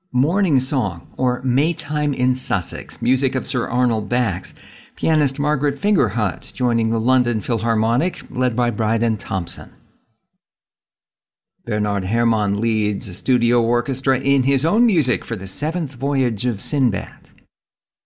Morning Song, or Maytime in Sussex, music of Sir Arnold Bax. Pianist Margaret Fingerhut joining the London Philharmonic, led by Bryden Thompson. Bernard Herrmann leads a studio orchestra in his own music for the Seventh Voyage of Sinbad.